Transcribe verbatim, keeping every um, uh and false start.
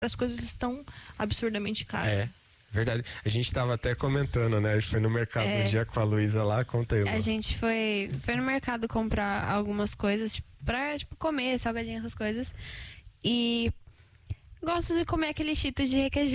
as coisas estão absurdamente caras. É, verdade. A gente tava até comentando, né? A gente foi no mercado É. um dia com a Luísa lá, conta aí, Lu. A gente foi, foi no mercado comprar algumas coisas tipo, pra tipo, comer, salgadinho, essas coisas. E gosto de comer aquele cheetos de requeijão.